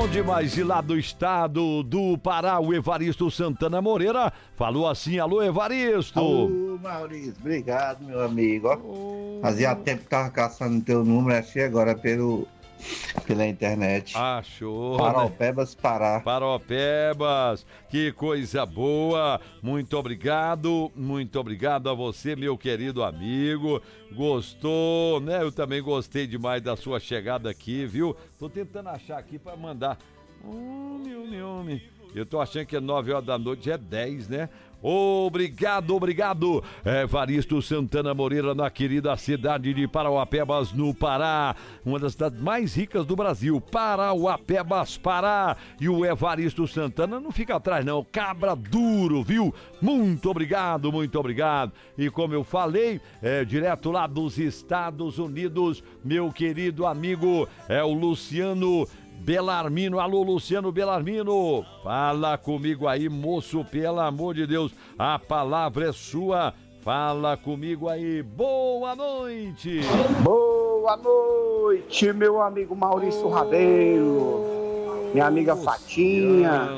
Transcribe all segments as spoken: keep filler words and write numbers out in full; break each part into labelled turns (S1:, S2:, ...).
S1: Bom demais, e lá do estado do Pará, o Evaristo Santana Moreira falou assim: alô, Evaristo.
S2: Alô, Maurício, obrigado, meu amigo. Ó, fazia tempo que tava caçando teu número, achei agora pelo, pela internet.
S1: Achou,
S2: Paraupebas,
S1: né?
S2: Pará.
S1: Paraupebas, que coisa boa. Muito obrigado, muito obrigado a você, meu querido amigo. Gostou, né? Eu também gostei demais da sua chegada aqui, viu? Tô tentando achar aqui pra mandar. Homem, homem, homem. Eu tô achando que é nove horas da noite, é dez, né? Obrigado, obrigado, Evaristo Santana Moreira, na querida cidade de Parauapebas, no Pará, uma das cidades mais ricas do Brasil, Parauapebas, Pará. E o Evaristo Santana não fica atrás não, cabra duro, viu? Muito obrigado, muito obrigado. E como eu falei, é direto lá dos Estados Unidos, meu querido amigo, é o Luciano Belarmino. Alô, Luciano Belarmino, fala comigo aí, moço, pelo amor de Deus, a palavra é sua, fala comigo aí. Boa noite.
S3: Boa noite, meu amigo Maurício oh, Rabelo, minha amiga Fatinha,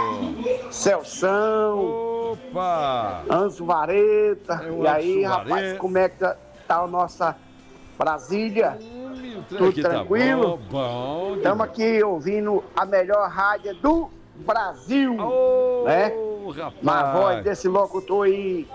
S3: Celção,
S1: opa,
S3: Anzo Vareta.
S1: Eu
S3: e aí,
S1: Vareta.
S3: Rapaz, como é que tá, tá a nossa Brasília? Tudo
S1: aqui
S3: tranquilo?
S1: Tá bom, bom
S3: Estamos aqui ouvindo a melhor rádio do Brasil,
S1: oh,
S3: né?
S1: Rapaz.
S3: Na voz desse locutor aí,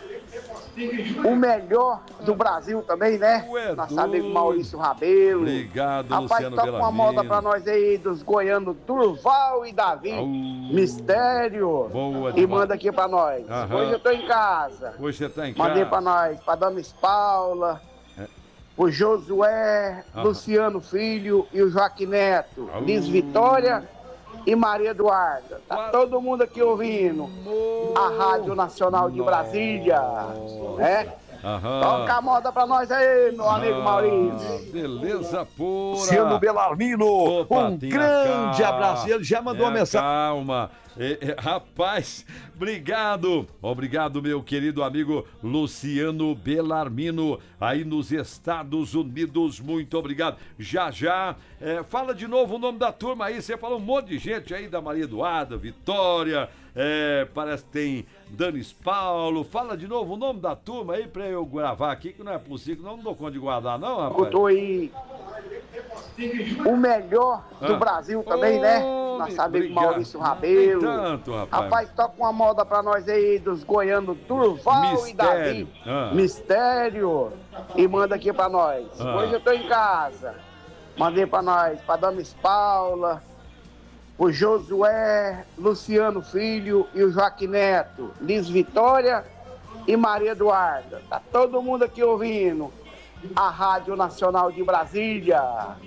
S3: o melhor do Brasil também, né?
S1: Ué,
S3: nosso amigo Maurício Rabelo.
S1: Obrigado,
S3: Rapaz,
S1: Luciano
S3: toca uma moda pra nós aí dos goianos Durval e Davi.
S1: Oh,
S3: Mistério.
S1: Boa
S3: e
S1: demais.
S3: Manda aqui pra nós.
S1: Aham.
S3: Hoje eu tô em casa.
S1: Hoje você tá em
S3: Mandei
S1: casa.
S3: pra nós, pra Damis Paula, é. o Josué, Aham. Luciano Filho e o Joaquim Neto, oh. Liz Vitória e Maria Eduarda. Tá What? Todo mundo aqui ouvindo oh. a Rádio Nacional de Nossa. Brasília, né?
S1: Aham.
S3: Toca a moda pra nós aí, meu amigo ah, Maurício.
S1: Beleza pura.
S2: Luciano Belarmino, Opa, um grande abraço. Ele já mandou uma mensagem.
S1: Calma. É, é, rapaz, obrigado. Obrigado, meu querido amigo Luciano Belarmino, aí nos Estados Unidos. Muito obrigado. Já, já. É, fala de novo o nome da turma aí. Você falou um monte de gente aí, da Maria Eduarda, Vitória. É, parece que tem Danis Paulo. Fala de novo o nome da turma aí pra eu gravar aqui, que não é possível, não, não dou conta de guardar, não, rapaz.
S3: Eu tô aí. O melhor do ah. Brasil também, oh, né? Nosso amigo Maurício Rabelo.
S1: Tanto, rapaz.
S3: Rapaz, toca uma moda pra nós aí dos goianos Durval Mistério. e Davi. Ah. Mistério. E manda aqui pra nós. Ah. Hoje eu tô em casa. Mandei pra nós, pra Damis Paula, o Josué, Luciano Filho e o Joaquim Neto, Liz Vitória e Maria Eduarda. Tá todo mundo aqui ouvindo a Rádio Nacional de Brasília.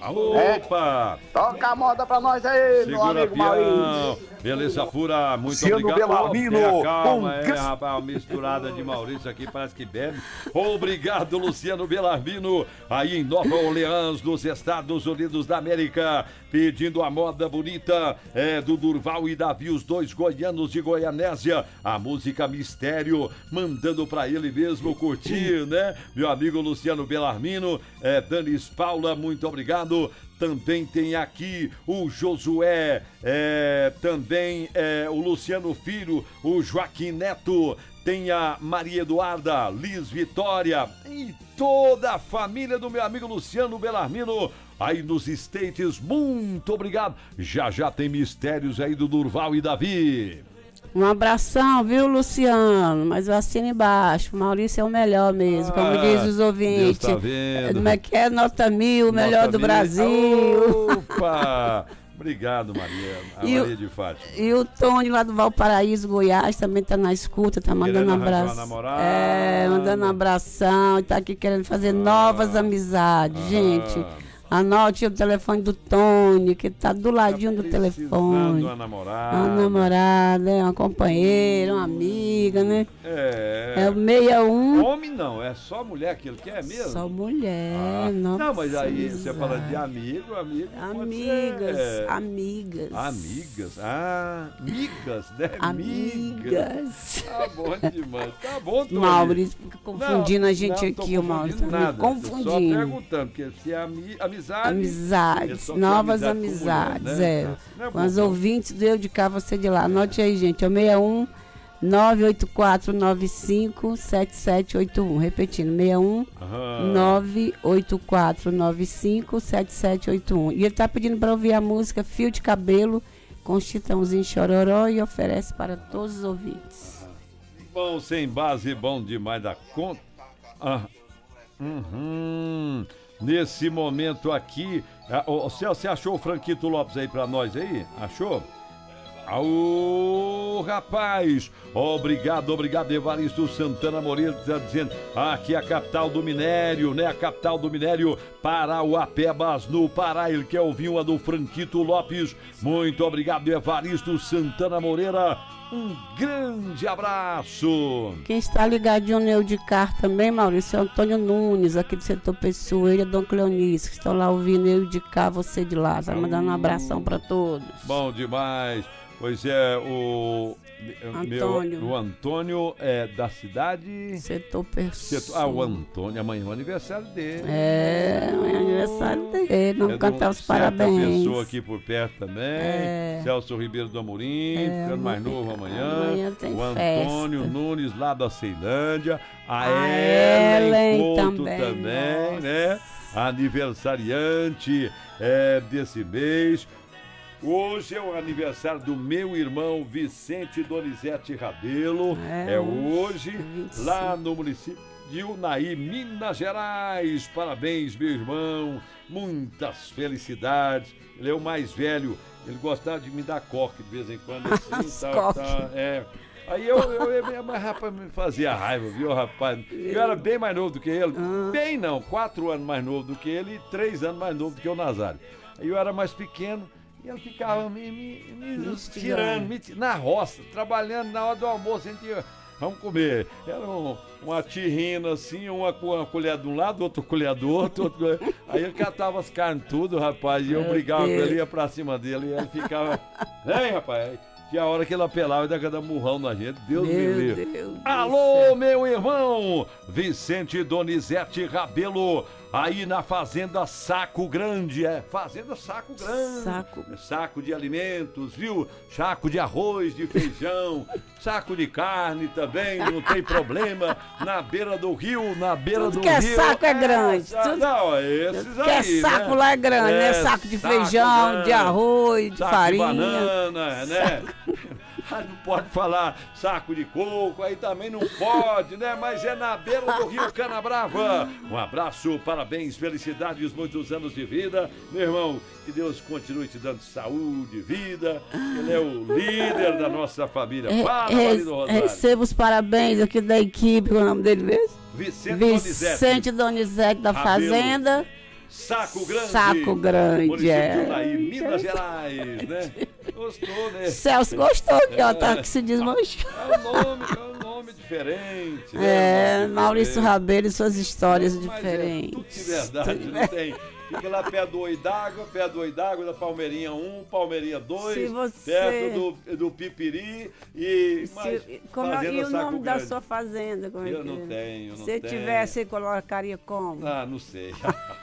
S1: Opa!
S3: Né? Toca a moda pra nós aí, Segura meu amigo Maurício.
S1: Beleza pura, muito
S2: Luciano
S1: obrigado.
S2: Belarmino.
S1: Oh, calma, um... é, rapaz, uma misturada de Maurício aqui, parece que bebe. Obrigado, Luciano Belarmino, aí em Nova Orleans, nos Estados Unidos da América, pedindo a moda bonita é, do Durval e Davi, os dois goianos de Goianésia, a música Mistério, mandando pra ele mesmo curtir, né? Meu amigo Luciano Belarmino, é, Danis Paula, muito obrigado. Também tem aqui o Josué, é, também é, o Luciano Filho, o Joaquim Neto, tem a Maria Eduarda, Liz Vitória e toda a família do meu amigo Luciano Belarmino aí nos States. Muito obrigado. Já já tem mistérios aí do Durval e Davi.
S4: Um abração, viu, Luciano? Mas eu assino embaixo. Maurício é o melhor mesmo, como ah, diz os ouvintes.
S1: Deus tá vendo.
S4: Como é que é? Nota mil, o melhor do mil. Brasil.
S1: Opa! Obrigado, Maria. A
S4: e
S1: Maria
S4: o,
S1: de Fátima.
S4: E o Tony lá do Valparaíso, Goiás, também tá na escuta, tá mandando um abraço. É, mandando um abração, e tá aqui querendo fazer ah, novas amizades, ah, gente. Anote o telefone do Tony, que tá do ladinho tá do telefone.
S1: Uma namorada.
S4: Uma namorada, é uma companheira, uma amiga, né?
S1: É.
S4: É o sessenta e um.
S1: Homem não, é só mulher que ele quer mesmo?
S4: Só mulher.
S1: Ah.
S4: Não,
S1: não, mas aí você fala de amigo, amigo.
S4: Amigas,
S1: ser...
S4: amigas.
S1: Amigas, ah, amigas, né?
S4: Amigas.
S1: Tá bom demais, tá bom, Tony.
S4: Maurício fica confundindo
S1: não,
S4: a gente
S1: não,
S4: aqui, o Maurício.
S1: Nada,
S4: confundindo.
S1: só perguntando, porque se é ami... amizade amizades.
S4: Amizades, é novas amizades, mulher, né? é. é Com as ouvintes do Eu de Cá, Você de Lá. Anote aí, gente, é o seis um nove oito quatro nove cinco sete sete oito um. Repetindo, seis um nove oito quatro nove cinco sete sete oito um. E ele tá pedindo para ouvir a música Fio de Cabelo com Chitãozinho Chororó e oferece para todos os ouvintes.
S1: Bom, sem base, bom demais da conta. Ah, uhum. Nesse momento aqui, o Celso, você achou o Franquito Lopes aí para nós aí? Achou? Ô, rapaz, obrigado, obrigado, Evaristo Santana Moreira, está dizendo, aqui é a capital do minério, né, a capital do minério, Parauapebas, no Pará, ele quer ouvir uma do Franquito Lopes, muito obrigado, Evaristo Santana Moreira, um grande abraço.
S4: Quem está ligadinho no Eu de Cá também, Maurício, é o Antônio Nunes, aqui do setor Pessoa, ele é Dom Cleonice, que estão lá ouvindo Eu de Cá, Você de Lá, tá mandando um abração para todos.
S1: Bom demais. Pois é, o
S4: Antônio.
S1: Meu, o Antônio é da cidade...
S4: Setor Pessoa. Setor,
S1: ah, o Antônio, amanhã é o aniversário dele.
S4: É, amanhã é o aniversário dele, vamos é cantar os parabéns.
S1: Pessoa aqui por perto também, é. Celso Ribeiro do Amorim, é, ficando mais novo amanhã.
S4: Amanhã tem
S1: o
S4: festa.
S1: Antônio Nunes, lá da Ceilândia. A,
S4: a
S1: Ellen,
S4: Ellen
S1: Couto
S4: também,
S1: também, né? Aniversariante é, desse mês. Hoje é o aniversário do meu irmão Vicente Donizete Rabelo. É, é hoje, lá no município de Unai, Minas Gerais. Parabéns, meu irmão. Muitas felicidades. Ele é o mais velho. Ele gostava de me dar coque de vez em quando. Assim, tá, tá, é. Aí eu, eu, eu, mas rapaz, me fazia raiva, viu, rapaz? Eu era bem mais novo do que ele. Bem não, quatro anos mais novo do que ele e três anos mais novo do que o Nazário. Aí eu era mais pequeno. E ele ficava me, me, me tirando, me, na roça, trabalhando na hora do almoço. A gente ia, vamos comer. Era um, uma tirrina assim, uma com uma colher de um lado, outra colher do outro. outro aí ele catava as carnes tudo, rapaz, e eu brigava com ele, ia pra cima dele. E ele ficava, vem, rapaz. Tinha a hora que ele apelava e dava cada murrão na gente. Deus meu me livre. Deus Alô, Deus. Meu irmão, Vicente Donizete Rabelo. Aí na Fazenda Saco Grande, é, Fazenda Saco Grande.
S4: Saco.
S1: Saco de alimentos, viu? Saco de arroz, de feijão, saco de carne também, não tem problema. Na beira do rio, na beira
S4: Tudo
S1: do
S4: que é
S1: rio.
S4: saco é grande.
S1: É,
S4: Tudo
S1: não, esses
S4: Tudo
S1: aí,
S4: que é saco
S1: né?
S4: lá é grande,
S1: é,
S4: né? Saco de
S1: saco
S4: feijão,
S1: grande,
S4: de arroz, de
S1: saco
S4: farinha.
S1: De banana, né? Não pode falar saco de coco, aí também não pode, né? Mas é na beira do rio Canabrava. Um abraço, parabéns, felicidades, muitos anos de vida. Meu irmão, que Deus continue te dando saúde, vida. Ele é o líder da nossa família. Fala, Marido Rosário.
S4: Recebo os parabéns aqui da equipe, qual é o nome dele mesmo?
S1: Vicente,
S4: Vicente Donizete. Donizete da Rabelo. Fazenda.
S1: Saco Grande.
S4: Saco Grande,
S1: município
S4: é.
S1: de Unai, Minas Gerais, né? Gostou, né?
S4: Celso gostou, que é. Ó, tá que se desmanchou.
S1: É um nome, é um nome diferente, né?
S4: É,
S1: diferente.
S4: Maurício Rabelo e suas histórias
S1: Mas
S4: diferentes.
S1: É tudo de verdade, não tem. Fica lá perto do Oi d'Água, perto do Oi d'Água, da Palmeirinha um, Palmeirinha dois, você... perto do, do Pipiri e mais
S4: Se, como,
S1: fazenda
S4: e o
S1: Saco
S4: nome
S1: Grande.
S4: Da sua fazenda? Como
S1: eu
S4: é
S1: não tenho, não
S4: Se
S1: tenho.
S4: tivesse, você colocaria como?
S1: Ah, não sei.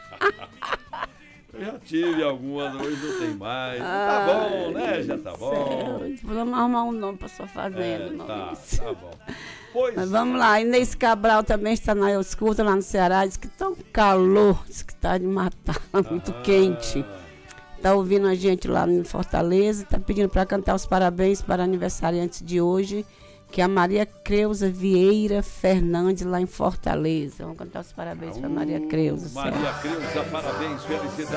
S1: Eu já tive algumas, hoje não tem mais. Ah, tá bom, né? Já tá bom.
S4: Vamos arrumar um nome para sua fazenda.
S1: É, tá, tá bom. Pois
S4: Mas vamos lá, Inês Cabral também está na escuta lá no Ceará, diz que tá um calor, diz que tá de matar, muito ah. quente. Tá ouvindo a gente lá em Fortaleza, tá pedindo para cantar os parabéns para aniversariantes de hoje, que é a Maria Creuza Vieira Fernandes, lá em Fortaleza. Vamos cantar os parabéns para Maria Creuza.
S1: Maria Creuza, parabéns, felicidades.